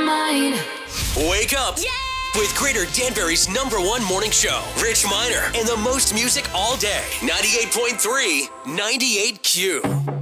mine. Wake up with Greater Danbury's #1 morning show, Rich Miner, and the most music all day. 98.3, 98Q.